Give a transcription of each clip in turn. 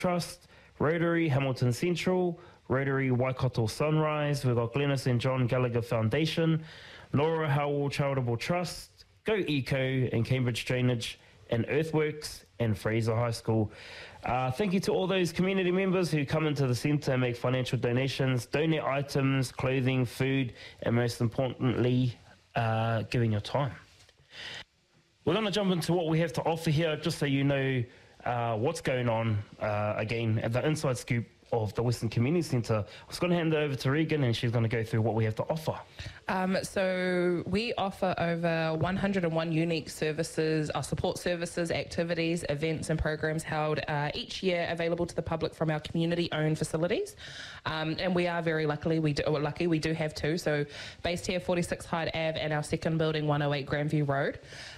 Trust, Rotary Hamilton Central, Rotary Waikato Sunrise, we've got Glennis and John Gallagher Foundation, Laura Howell Charitable Trust, Go Eco and Cambridge Drainage and Earthworks and Fraser High School. Thank you to all those community members who come into the centre and make financial donations, donate items, clothing, food, and most importantly, giving your time. We're going to jump into what we have to offer here, just so you know what's going on, again, at the inside scoop of the Western Community Centre. I was going to hand it over to Regan, and she's going to go through what we have to offer. So we offer over 101 unique services, support services, activities, events and programs held each year, available to the public from our community-owned facilities. And we are very lucky, we do have two. So based here, 46 Hyde Ave, and our second building, 108 Grandview Road.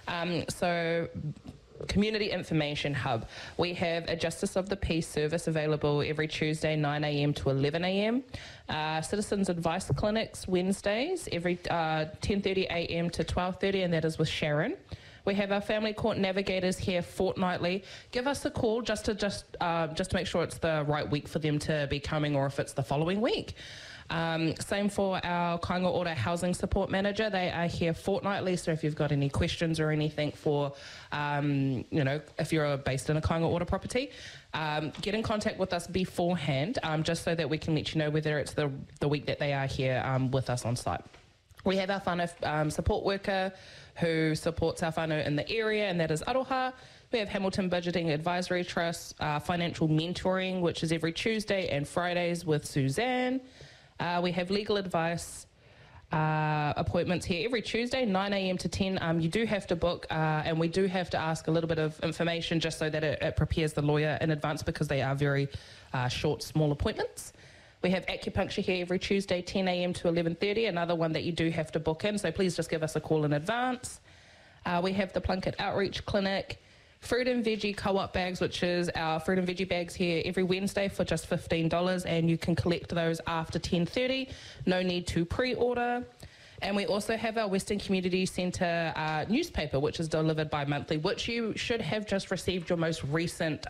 Community Information Hub. We have a Justice of the Peace service available every Tuesday, 9 a.m. to 11 a.m. Citizens Advice Clinics, Wednesdays, every 10:30 a.m. to 12:30, and that is with Sharon. We have our Family Court Navigators here fortnightly. Give us a call just to make sure it's the right week for them to be coming, or if it's the following week. Same for our Kāinga Ora Housing Support Manager. They are here fortnightly, so if you've got any questions or anything for, if you're based in a Kāinga Ora property, get in contact with us beforehand, just so that we can let you know whether it's the week that they are here with us on site. We have our whānau support worker who supports our whānau in the area, and that is Aroha. We have Hamilton Budgeting Advisory Trust, Financial Mentoring, which is every Tuesday and Fridays with Suzanne. We have legal advice appointments here every Tuesday, 9 a.m. to 10. You do have to book, and we do have to ask a little bit of information just so that it prepares the lawyer in advance, because they are very short, small appointments. We have acupuncture here every Tuesday, 10 a.m. to 11:30, another one that you do have to book in, so please just give us a call in advance. We have the Plunkett Outreach Clinic, fruit and veggie co-op bags, which is our fruit and veggie bags here every Wednesday for just $15, and you can collect those after 10:30. No need to pre-order. And we also have our Western Community Centre newspaper, which is delivered bi-monthly, which you should have just received your most recent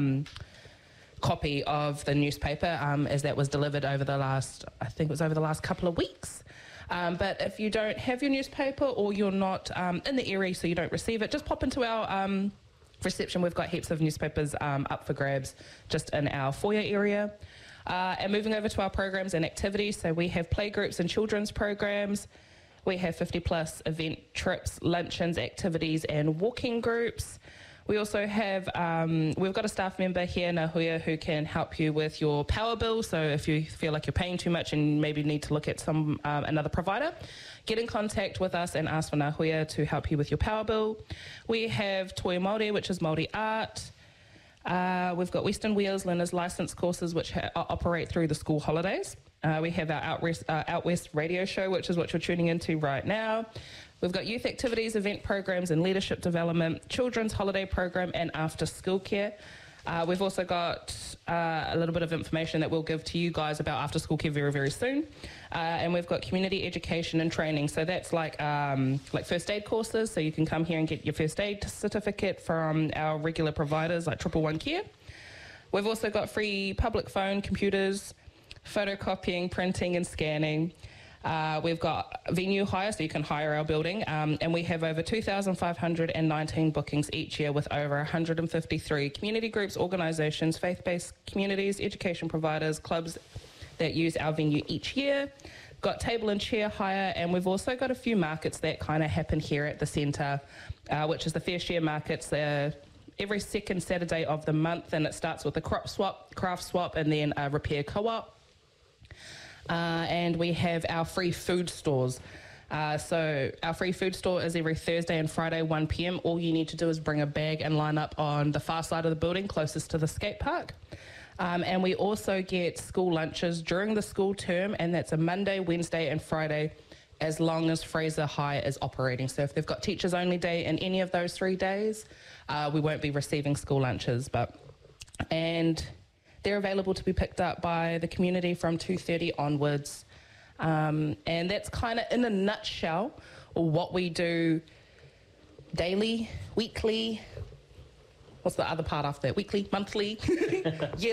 copy of the newspaper, as that was delivered over the last couple of weeks. But if you don't have your newspaper, or you're not in the area so you don't receive it, just pop into our reception. We've got heaps of newspapers up for grabs just in our foyer area. And moving over to our programs and activities, so we have playgroups and children's programs. We have 50+ event trips, luncheons, activities and walking groups. We also have, we've got a staff member here, Nahuia, who can help you with your power bill. So if you feel like you're paying too much and maybe need to look at another provider, get in contact with us and ask for Nahuia to help you with your power bill. We have Toi Māori, which is Māori art. We've got Western Wheels learners license courses, which operate through the school holidays. We have our Out West radio show, which is what you're tuning into right now. We've got youth activities, event programs and leadership development, children's holiday program and after school care. We've also got a little bit of information that we'll give to you guys about after school care very, very soon. And we've got community education and training. So that's like first aid courses. So you can come here and get your first aid certificate from our regular providers like 111 Care. We've also got free public phone, computers, photocopying, printing and scanning. We've got venue hire, so you can hire our building, and we have over 2,519 bookings each year with over 153 community groups, organisations, faith-based communities, education providers, clubs that use our venue each year. Got table and chair hire, and we've also got a few markets that kind of happen here at the centre, which is the Fair Share markets. They're every second Saturday of the month, and it starts with a crop swap, craft swap, and then a repair co-op. And we have our free food stores. So our free food store is every Thursday and Friday, 1 p.m. All you need to do is bring a bag and line up on the far side of the building closest to the skate park. And we also get school lunches during the school term, and that's a Monday, Wednesday and Friday, as long as Fraser High is operating. So if they've got teachers only day in any of those 3 days, we won't be receiving school lunches. And they're available to be picked up by the community from 2:30 onwards. And that's kind of in a nutshell what we do daily, weekly, what's the other part after that? Weekly, monthly, yearly.